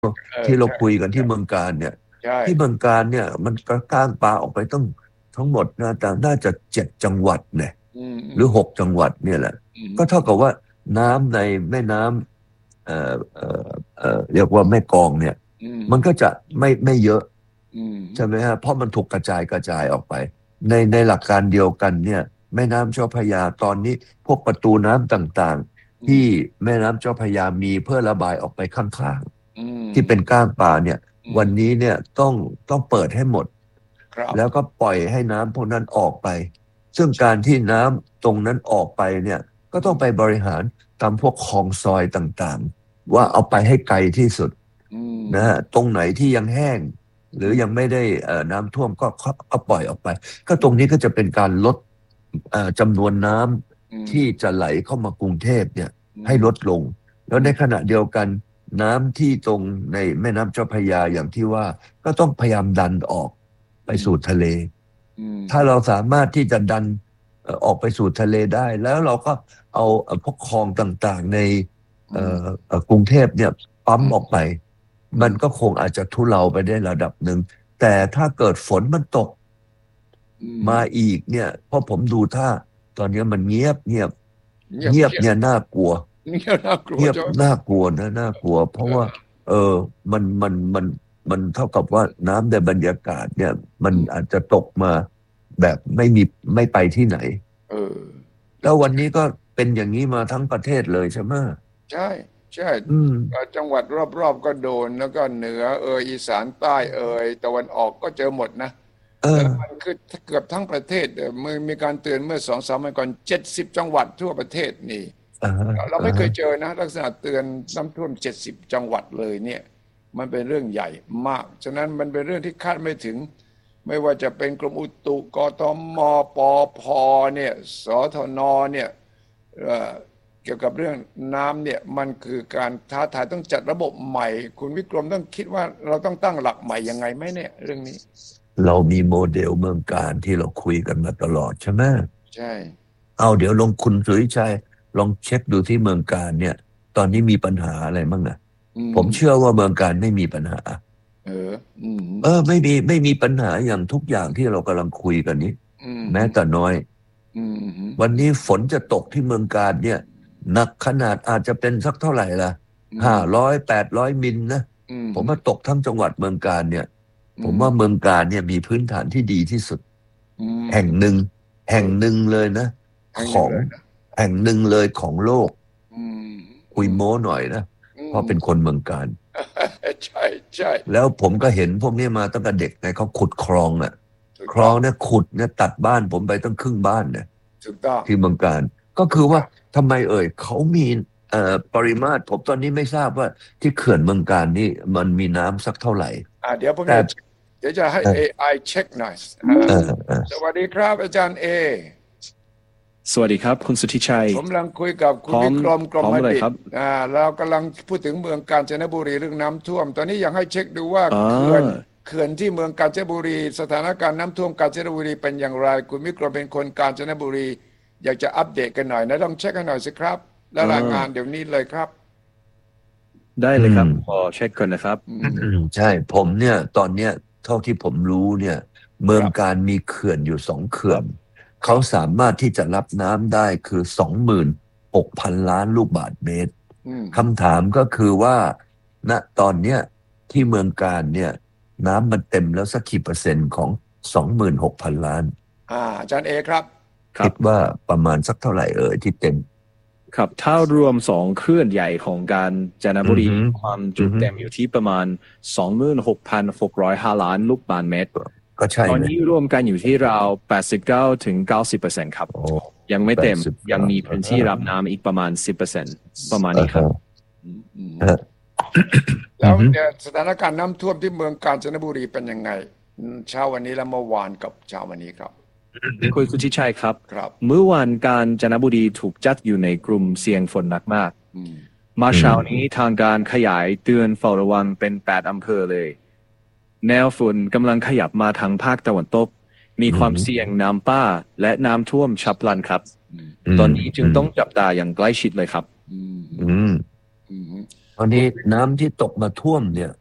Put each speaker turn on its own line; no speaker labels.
ที่เรา
ใช่
คุยกัน
ใช่
ที่เมืองการเนี่ย
ใช่
ที่เมืองการเนี่ยมันก็ก้างปลาออกไปต้องทั้งหมดน่าจะ7 จังหวัดเนี่ย
อืมอืม
หรือ6 จังหวัดเนี่ยแหละ
อืม
ก็เท่ากับว่าน้ำในแม่น้ำเรียกว่าแม่กลองเนี่ย
อืม
มันก็จะไม่เยอะ
อืม
ใช่ไหมฮะเพราะมันถูกกระจายออกไปในหลักการเดียวกันเนี่ยแม่น้ำเจ้าพระยาตอนนี้พวกประตูน้ำต่างๆที่
อืม
แม่น้ำเจ้าพระยามีเพื่อระบายออกไปข้าง
อื
ๆที่เป็น
ม
ก้างปลาเนี่ย
อืม
วันนี้เนี่ยต้องเปิดให้หมด
ครับ
แล้วก็ปล่อยให้น้ำพวกนั้นออกไปซึ่งการที่น้ำตรงนั้นออกไปเนี่ยก็
อืม
ต้องไปบริหารตามพวกคลองซอยต่างๆว่า
อืม
เอาไปให้ไกลที่สุด
อื
นะฮะ
ม
ตรงไหนที่ยังแห้งหรือ
อืม
ยังไม่ได้น้ำท่วมก็ปล่อยออกไปก็
อืม
ตรงนี้ก็จะเป็นการลดจำนวนน้
อื
ำ
ม
ที่จะไหลเข้ามากรุงเทพเนี่ย
อื
ให้
ม
ลดลงแล้วใน
อืม
ขณะเดียวกันน้ำที่ตรงในแม่น้ำเจ้าพระยาอย่างที่ว่าก็ต้องพยายามดันออกไป
อืม
สู่ทะเล
อืม
ถ้าเราสามารถที่จะดันออกไปสู่ทะเลได้แล้วเราก็เอาพวกคลองต่างๆใน
อืม
กรุงเทพเนี่ยปั๊ม
อืม
ออกไป
อืม
มันก็คงอาจจะทุเลาไปได้ระดับหนึ่งแต่ถ้าเกิดฝนมันตก
อืม
มาอีกเนี่ยเพราะผมดูท่าตอนนี้มันเงียบ
เงียบเงียบ
เงียบเนี่ยน่ากลัว
เงียบน่ากลัว
เงียบ
จ้ะ
น่ากลัวนะน่ากลัวเพราะว่าเออมันเท่ากับว่าน้ำในบรรยากาศเนี่ยมัน
อืม
อาจจะตกมาแบบไม่ไปที่ไหน
เออ
แล้ววันนี้ก็เป็นอย่างนี้มาทั้งประเทศเลยใช่ไหม
ใช่ใช่
อืม
จังหวัดรอบๆก็โดนแล้วก็เหนืออีสานใต้ตะวันออกก็เจอหมดนะ
เอ
แล้ว
อ
มันคือเกือบทั้งประเทศมีการเตือนเมื่อ2-3 วันก่อน70 จังหวัดทั่วประเทศนี่
อ่าฮะ
เรา
อ่าฮะ
ไม่เคยเจอนะลักษณะเตือนน้ำท่วม70 จังหวัดเลยเนี่ยมันเป็นเรื่องใหญ่มากฉะนั้นมันเป็นเรื่องที่คาดไม่ถึงไม่ว่าจะเป็นกรมอุตุกทมปพเนี่ยสทนเนี่ยเอ่อ เกี่ยวกับเรื่องน้ำเนี่ยมันคือการท้าทายต้องจัดระบบใหม่คุณวิกรมต้องคิดว่าเราต้องตั้งหลักใหม่ยังไงไหมเนี่ยเรื่องนี้
เรามีโมเดลเมืองการที่เราคุยกันมาตลอดใช่ไหม
ใช่
เอาเดี๋ยวลงคุณสุริชัยลองเช็คดูที่เมืองการเนี่ยตอนนี้มีปัญหาอะไรบ้างอะ
อืม
ผมเชื่อว่าเมืองการไม่มีปัญหา
เอออืม
ไม่มีปัญหาอย่างทุกอย่างที่เรากำลังคุยกันนี้
อืม
แม้แต่น้อย
อืมอืม
วันนี้ฝนจะตกที่เมืองการเนี่ยหนักขนาดอาจจะเป็นสักเท่าไหร่ล่ะ
อืม
500-800 มิลนะ
อืม
ผมว่าตกทั้งจังหวัดเมืองการเนี่ย
อื
ผมว่า
ม
เมืองการเนี่ยมีพื้นฐานที่ดีที่สุด
อืม
แห่งหนึ่ง
เอ
แห่ง
อ
หนึ่งเลยนะ
แห่ง
ของ
หนึ่งเลยนะ
แห่งหนึ่งเลยของโลก
อืม
คุ
อืม
ยโม้หน่อยนะ
อืม
เพราะเป็นคนเมืองการ
ใช่ใช่
แล้วผมก็เห็นพวกนี้มาตั้งแต่เด็กไงเขาขุดคลองอ่ะ
ถูกต้อง
คลองเนี่ยขุดเนี่ยตัดบ้านผมไปตั้งครึ่งบ้านเนี่ย
ถูกต้อง
ที่เมืองการก็คือว่า
ถูกต้อง
ทำไมเขามีปริมาตรผมตอนนี้ไม่ทราบว่าที่เขื่อนเมืองการนี่มันมีน้ำสักเท่าไหร่
เดี๋ยวผม
แต่
จะเดี๋ยวจะให้
เออ
AI เช็คหน่อย
เออเออ
สวัสดีครับอาจารย์เอ
สวัสดีครับคุณสุทธิชัย
ผมกำลังคุยกับคุณ
พร้อม
วิกรมกร
พร้อม
มดิษฐ์
เลยครับ
เรากำลังพูดถึงเมืองกาญจนบุรีเรื่องน้ำท่วมตอนนี้อยากให้เช็คดูว่า
อ่า
เขื่อนที่เมืองกาญจนบุรีสถานการณ์น้ำท่วมกาญจนบุรีเป็นอย่างไรคุณวิกรมเป็นคนกาญจนบุรีอยากจะอัปเดตกันหน่อยนะต้องเช็คกันหน่อยสิครับและ
อ่
รายงาน
า
เดี๋ยวนี้เลยครับ
ได้
อืม
เลยครับขอเช็คก่อนนะครับ
อืม
ใช่ผมเนี่ยตอนเนี้ยเท่าที่ผมรู้เนี่ยเมื
ครับ
องการมีเขื่อนอยู่2 เขื่อนเขา
ครับ
สามารถที่จะรับน้ำได้คือ26,000 ล้านลูกบาศก์เมตร
อืม
คำถามก็คือว่าณตอนเนี้ยที่เมืองการเนี่ยน้ำมันเต็มแล้วสักกี่เปอร์เซ็นต์ของ26,000 ล้าน
อาจารย์เอครับ
ครับ
คิดว่าประมาณสักเท่าไหร่ที่เต็ม
ครับถ้ารวม2 เครื่องใหญ่ของการจนบุรี
อือฮึ
ความ
อือฮึ
จุเต็มอยู่ที่ประมาณ26,605 ล้านลูกบาศก์เมตร
ก็ใช่ไหม
ตอนนี้รวมกันอยู่ที่ราว89-90%ครับ
โอ้
ยังไม่เต็มยัง
89
มีพื้นที่รับน้ำอีกประมาณ10%ประมาณ
อ่าฮะ
นี้ครับ
อืมอืม
อ่าฮะ
แล้ว
อือฮึ
เนี่ยสถานการณ์น้ำท่วมที่เมืองกาญจนบุรีเป็นยังไงเช้าวันนี้และเมื่อวานกับเช้าวันนี้ครับ
คุณสุทธิชัยครับ
ครับ
เมื่อวานการจนบุรีถูกจัดอยู่ในกลุ่มเสี่ยงฝนหนักมาก
อืม
มา
อืม
เช้านี้ทางการขยายเตือนเฝ้าระวังเป็น8 อำเภอเลยแนวฝนกำลังขยับมาทางภาคตะวันตกมี
อื
ความ
ม
เสี่ยงน้ำป่าและน้ำท่วมฉับพลันครับ
อืม
อืม
ตอนนี้จึ
อืม
งต้องจับตาอย่างใกล้ชิดเลยครับ
อืม
อืม
อืม
เข้ตอนนี้น้ำที่ตกมาท่วมเนี่ย